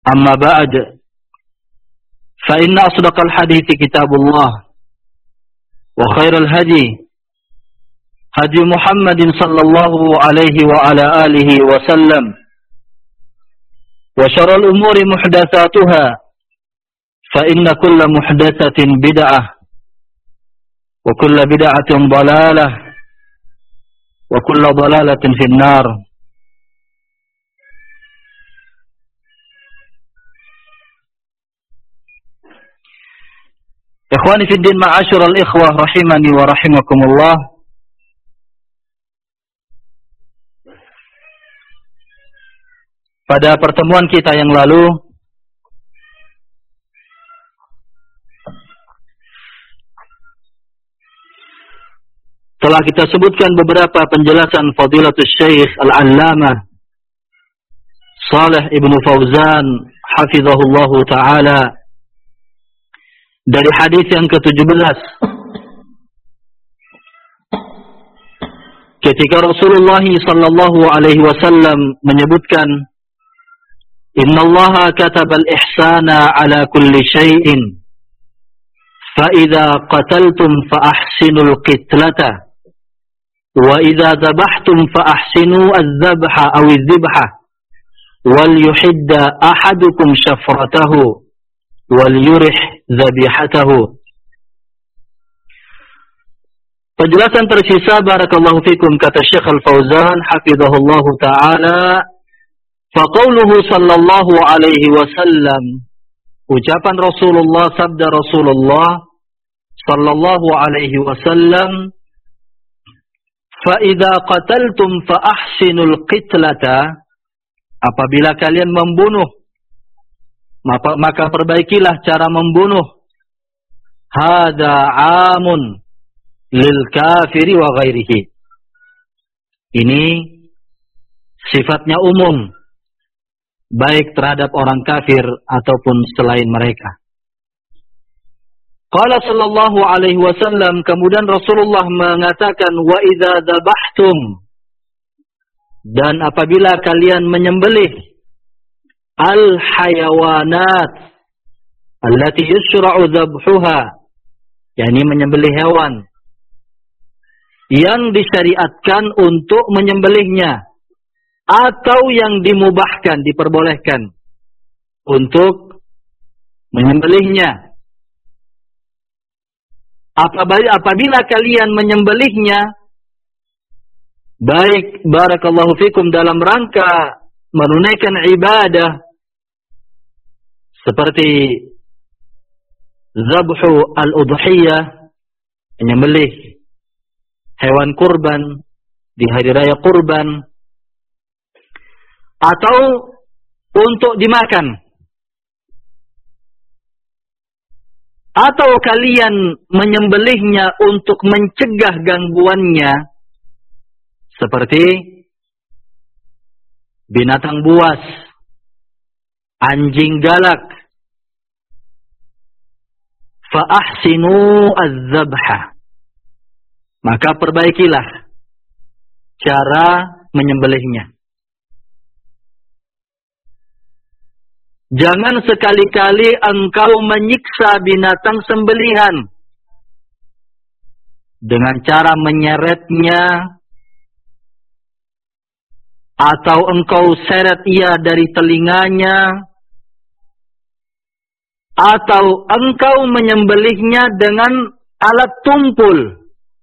أما بعد فإن أصدق الحديث كتاب الله وخير الهدي هدي محمد صلى الله عليه وعلى آله وسلم وشر الأمور محدثاتها فإن كل محدثة بدعة وكل بدعة ضلالة وكل ضلالة في النار. Ikhwani fi din, ma'asyiral ikhwah rahimani wa rahimakumullah. Pada pertemuan kita yang lalu telah kita sebutkan beberapa penjelasan Fadilatul Syekh Al-Allamah Shalih Ibn Fauzan hafizahullahu ta'ala dari hadis yang ke-17 ketika Rasulullah sallallahu alaihi wasallam menyebutkan innallaha katabal ihsana ala kulli syai'in fa idza qataltum fa ahsinul qitlata wa idza dhabhtum fa ahsinu adh-dhabha aw adh-dhibha wal yuhidda ahadukum shafratahu wal yurih dhabihatahu. Penjelasan tersisa barakallahu fikum kata Syekh Al-Fauzan hafizahullahu taala, fa qauluhu sallallahu alaihi wasallam, ucapan Rasulullah, sabda Rasulullah sallallahu alaihi wasallam, fa idza qataltum fa ahsinul qitlata, apabila kalian membunuh maka perbaikilah cara membunuh. Hada amun lil kafiri wa ghairihi. Ini sifatnya umum, baik terhadap orang kafir ataupun selain mereka. Qala sallallahu alaihi wasallam, kemudian Rasulullah mengatakan, wa idza dzabhtum, dan apabila kalian menyembelih al-hayawanat allati yushra'u dhabhuha, yakni menyembelih hewan yang disyariatkan untuk menyembelihnya atau yang dimubahkan, diperbolehkan untuk menyembelihnya. Apabila kalian menyembelihnya, baik barakallahu fikum dalam rangka menunaikan ibadah seperti zabhu al-udhiyah, menyembelih hewan kurban di hari raya kurban, atau untuk dimakan, atau kalian menyembelihnya untuk mencegah gangguannya seperti binatang buas, anjing galak, fa ahsinu az-zabha, maka perbaikilah cara menyembelihnya. Jangan sekali-kali engkau menyiksa binatang sembelihan dengan cara menyeretnya, atau engkau seret ia dari telinganya, atau engkau menyembelihnya dengan alat tumpul,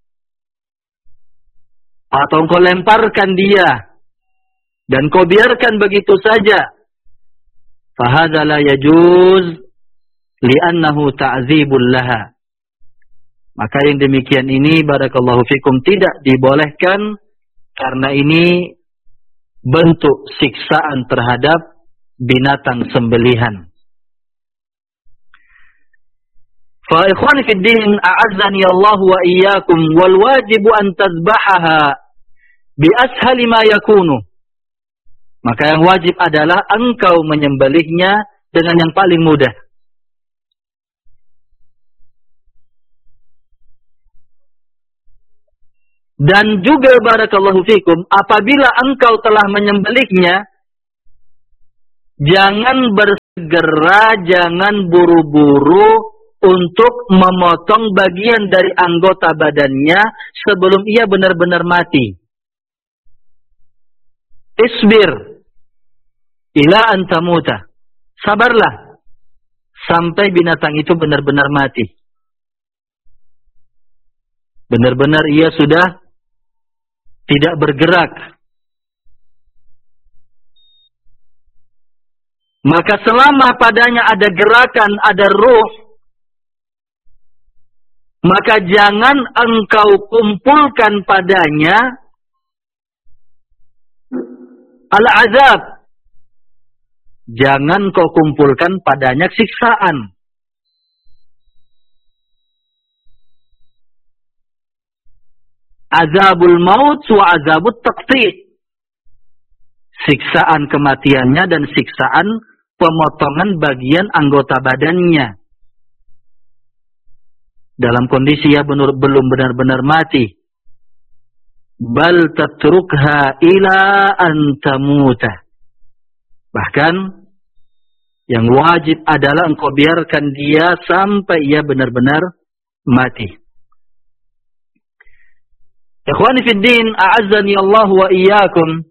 atau engkau lemparkan dia dan kau biarkan begitu saja. Fahadha la yajuz li'annahu ta'zibul laha. Maka yang demikian ini barakallahu fikum tidak dibolehkan, karena ini bentuk siksaan terhadap binatang sembelihan. Fa ikhwani fid din, a'azzani Allah wa iyyakum, wal wajibu an tadhbahaha bi ashali ma yakunu. Maka yang wajib adalah engkau menyembelihnya dengan yang paling mudah. Dan juga barakallahu fikum, apabila engkau telah menyembelihnya, jangan segera jangan buru-buru untuk memotong bagian dari anggota badannya sebelum ia benar-benar mati. Isbir ila an tamuta. Sabarlah sampai binatang itu benar-benar mati. Benar-benar ia sudah tidak bergerak. Maka selama padanya ada gerakan, ada ruh, maka jangan engkau kumpulkan padanya al-azab. Jangan kau kumpulkan padanya siksaan. Azabul maut wa azabut taqti'. Siksaan kematiannya dan siksaan pemotongan bagian anggota badannya. Dalam kondisi ia belum benar-benar mati. Bal tatrukha ila an tamuta. Bahkan yang wajib adalah engkau biarkan dia sampai ia benar-benar mati. Ikhwani fid din, a'azzani Allah wa iyyakum.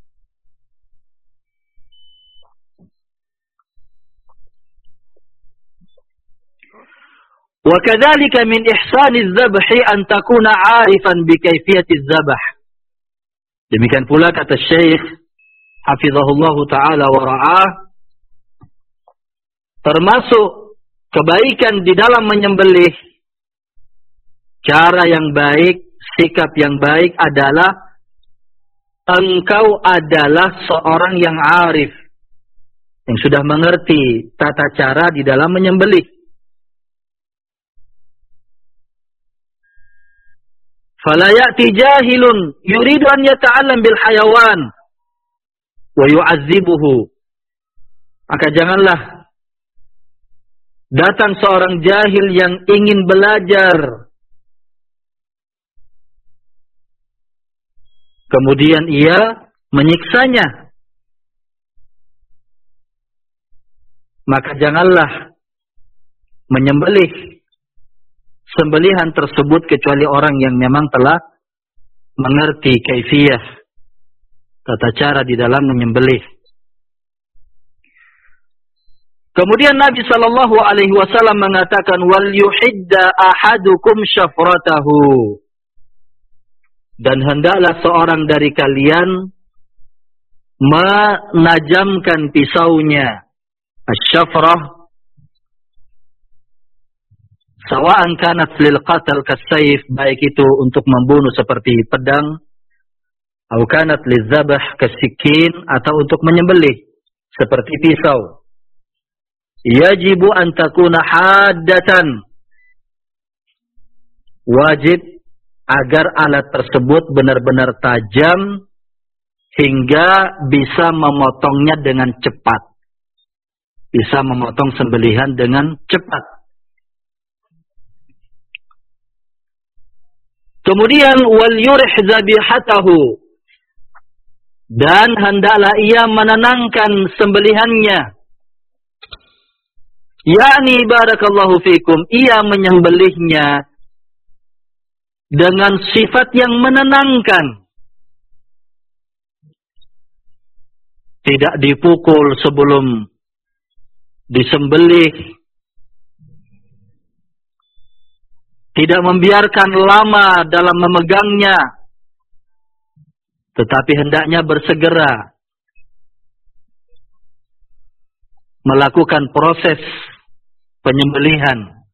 Wa kadzalika min ihsaniz zabhi an takuna 'arifan bi kayfiyatiz zabh. Demikian pula kata Syekh hafizahullah taala wa ra'ah, termasuk kebaikan di dalam menyembelih, cara yang baik, sikap yang baik adalah engkau adalah seorang yang arif, yang sudah mengerti tata cara di dalam menyembelih. Fala ya'ti jahilun yuridu an yata'allam bil hayawan wa yu'azzibuhu. Maka janganlah datang seorang jahil yang ingin belajar, kemudian ia menyiksanya. Maka janganlah menyembelih sembelihan tersebut kecuali orang yang memang telah mengerti kaifiyah, tata cara di dalam menyembelih. Kemudian Nabi sallallahu alaihi wasallam mengatakan, wal yuhidda ahadukum syafratahu. Dan hendaklah seorang dari kalian menajamkan pisaunya. Asy-syafrah sawa'an kanat lil qatal kasayf, baik itu untuk membunuh seperti pedang, atau kanat lizabah kasikin, atau untuk menyembelih seperti pisau. Yajibu an takuna haddatan. Wajib agar alat tersebut benar-benar tajam hingga bisa memotongnya dengan cepat. Bisa memotong sembelihan dengan cepat. Kemudian wal yurih zabihatahu, dan hendaklah ia menenangkan sembelihannya. Yakni barakallahu fikum, ia menyembelihnya dengan sifat yang menenangkan. Tidak dipukul sebelum disembelih. Tidak membiarkan lama dalam memegangnya, tetapi hendaknya bersegera melakukan proses penyembelihan.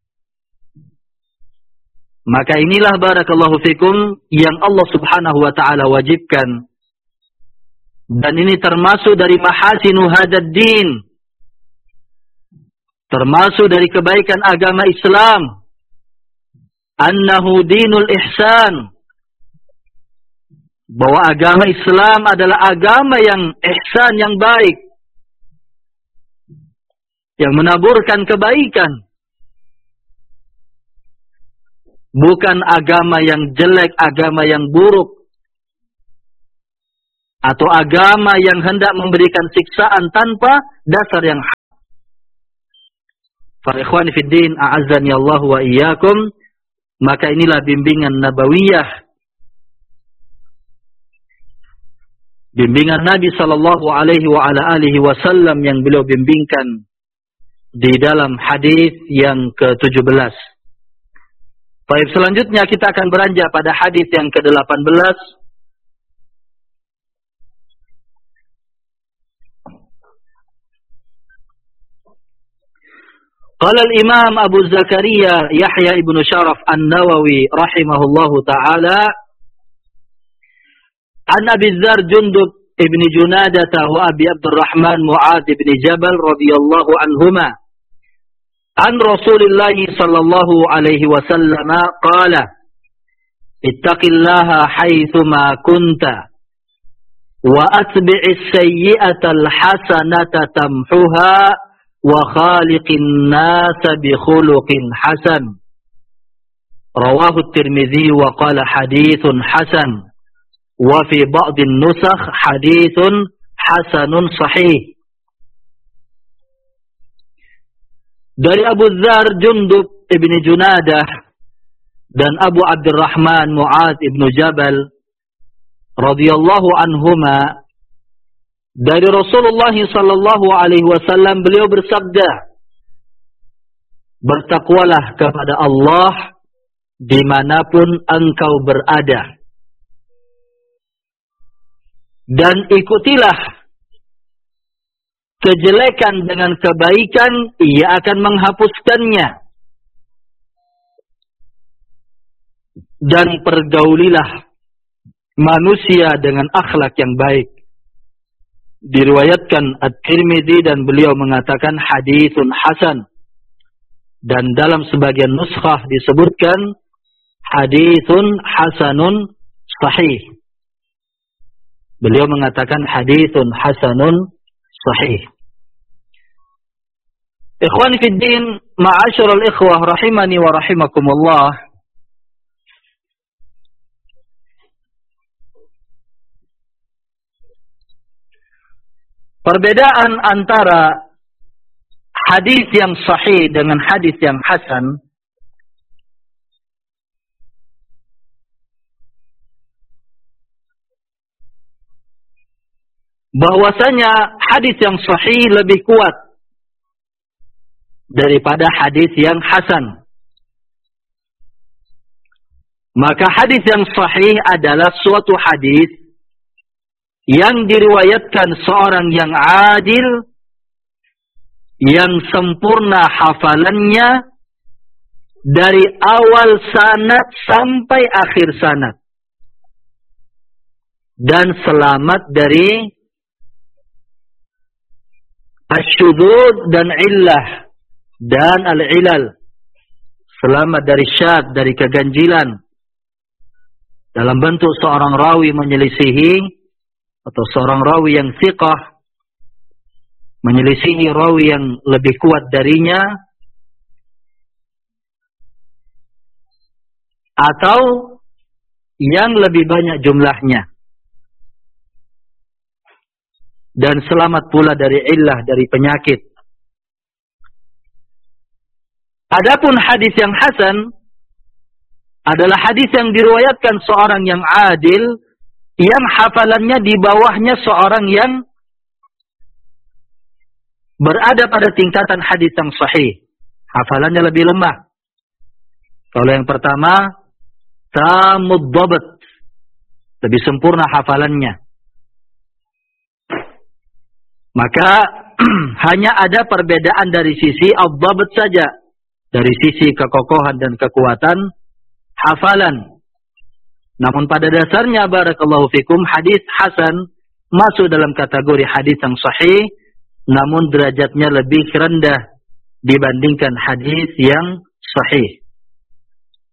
Maka inilah barakallahu fikum yang Allah subhanahu wa ta'ala wajibkan. Dan ini termasuk dari mahasinu hadad din, termasuk dari kebaikan agama Islam. Annahu dinul ihsan, bahwa agama Islam adalah agama yang ihsan, yang baik, yang menaburkan kebaikan. Bukan agama yang jelek, agama yang buruk, atau agama yang hendak memberikan siksaan tanpa dasar yang Fa ikhwani fid din, a'azzani Allah wa iyyakum, maka inilah bimbingan nabawiyah. Bimbingan Nabi sallallahu alaihi wa ala alihi wasallam yang beliau bimbingkan di dalam hadis yang ke-17. Baik, selanjutnya kita akan beranjak pada hadis yang ke-18. Qala al-Imam Abu Zakaria Yahya ibn Sharaf An-Nawawi rahimahullahu ta'ala an Abi Dzar Jundub ibn Junadah wa Abi Abdurrahman Mu'adz ibn Jabal radhiyallahu anhuma an Rasulillah sallallahu alaihi wasallam qala ittaqillaha haitsu ma kunta wa atbi'is sayyi'ata al-hasanata tamhuha wa khaliqin nasa bi khuluqin hasan. Rawahu At-Tirmidzi wa qala haditsun hasan. Wa fi ba'd an-nusakh haditsun hasanun sahih. Dari Abu Dzar Jundub ibn Junadah dan Abu Abdurrahman Mu'adz ibn Jabal radhiyallahu anhuma, dari Rasulullah sallallahu alaihi wasallam beliau bersabda, bertakwalah kepada Allah dimanapun engkau berada, dan ikutilah kejelekan dengan kebaikan, ia akan menghapuskannya, dan pergaulilah manusia dengan akhlak yang baik. Diriwayatkan At-Tirmidzi dan beliau mengatakan haditsun hasan, dan dalam sebagian nuskhah disebutkan haditsun hasanun sahih. Beliau mengatakan haditsun hasanun sahih. Ikhwani fid din, ma'asyiral ikhwah rahimani wa rahimakumullah. Perbedaan antara hadis yang sahih dengan hadis yang hasan bahwasanya hadis yang sahih lebih kuat daripada hadis yang hasan. Maka hadis yang sahih adalah suatu hadis yang diriwayatkan seorang yang adil, yang sempurna hafalannya dari awal sanad sampai akhir sanad, dan selamat dari asyudud dan illah dan al-ilal, selamat dari syad, dari keganjilan, dalam bentuk seorang rawi menyelisihi, atau seorang rawi yang thiqah menyelisihi rawi yang lebih kuat darinya, atau yang lebih banyak jumlahnya, dan selamat pula dari illah, dari penyakit. Adapun hadis yang hasan adalah hadis yang diriwayatkan seorang yang adil, yang hafalannya di bawahnya seorang yang berada pada tingkatan hadis yang sahih. Hafalannya lebih lemah. Kalau yang pertama, tamud dhabt, lebih sempurna hafalannya. Maka hanya ada perbedaan dari sisi ad-dhabt saja, dari sisi kekokohan dan kekuatan hafalan. Namun pada dasarnya barakallahu fikum, hadis hasan masuk dalam kategori hadis yang sahih, namun derajatnya lebih rendah dibandingkan hadis yang sahih.